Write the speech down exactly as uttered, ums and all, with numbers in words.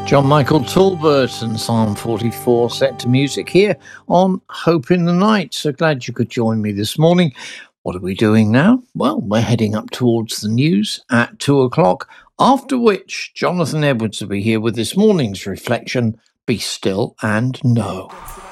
John Michael Talbot and Psalm forty-four set to music here on Hope in the Night. So glad you could join me this morning. What are we doing now? Well, we're heading up towards the news at two o'clock, after which Jonathan Edwards will be here with this morning's reflection, Be Still and Know.